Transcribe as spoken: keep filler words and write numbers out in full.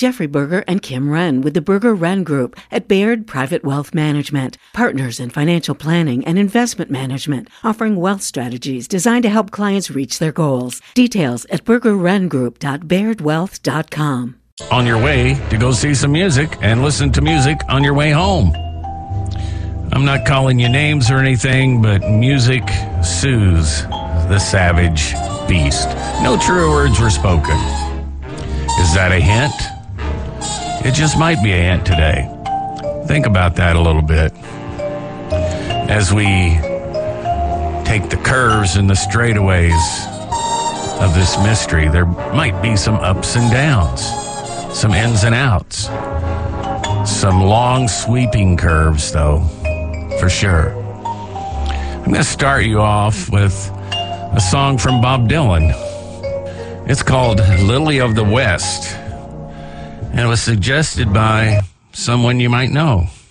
Jeffrey Berger and Kim Wren with the Berger Wren Group at Baird Private Wealth Management, partners in financial planning and investment management, offering wealth strategies designed to help clients reach their goals. Details at berger wren group dot baird wealth dot com. On your way to go see some music and listen to music on your way home. I'm not calling you names or anything, but music soothes the savage beast. No true words were spoken. Is that a hint? It just might be a hint today. Think about that a little bit. As we take the curves and the straightaways of this mystery, there might be some ups and downs, some ins and outs, some long sweeping curves, though, for sure. I'm going to start you off with a song from Bob Dylan. It's called Lily of the West, and it was suggested by someone you might know.